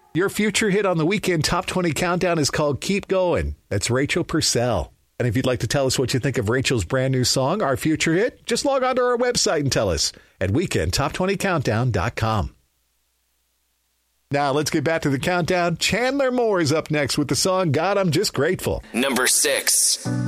Your future hit on the Weekend Top 20 Countdown is called Keep Going. That's Rachel Purcell. And if you'd like to tell us what you think of Rachel's brand new song, Our Future Hit, just log on to our website and tell us at weekendtop20countdown.com. Now let's get back to the countdown. Chandler Moore is up next with the song God, I'm Just Grateful. Number 6.